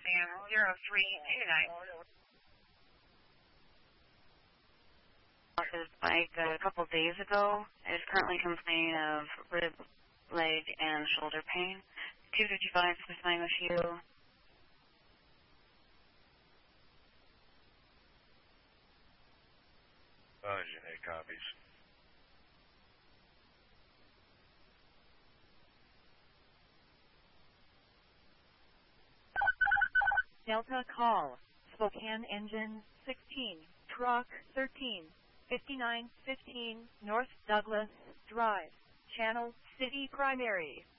Like a couple days ago, is currently complaining of rib, leg, and shoulder pain. 255 is fine with you. Genetic copies. Delta call. Spokane engine 16, truck 13, 5915 North Douglas Drive, Channel City Primary.